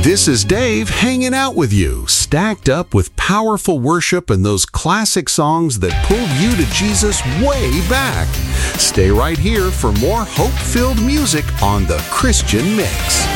This is Dave hanging out with you, stacked up with powerful worship and those classic songs that pulled you to Jesus way back. Stay right here for more hope-filled music on The Christian Mix.